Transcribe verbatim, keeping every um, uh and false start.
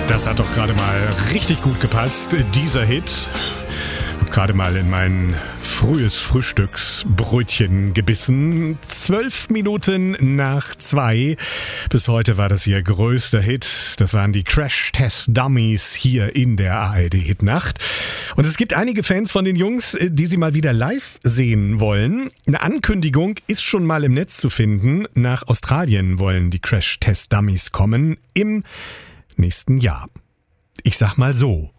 Das hat doch gerade mal richtig gut gepasst, dieser Hit. Hab gerade mal in mein frühes Frühstücksbrötchen gebissen. Zwölf Minuten nach zwei. Bis heute war das ihr größter Hit. Das waren die Crash Test Dummies hier in der A R D-Hitnacht. Und es gibt einige Fans von den Jungs, die sie mal wieder live sehen wollen. Eine Ankündigung ist schon mal im Netz zu finden. Nach Australien wollen die Crash Test Dummies kommen im nächsten Jahr. Ich sag mal so,